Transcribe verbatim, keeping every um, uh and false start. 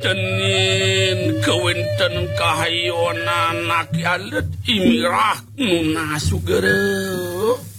Tenin kewenten kahayonan anak alet imirah nuna sugere.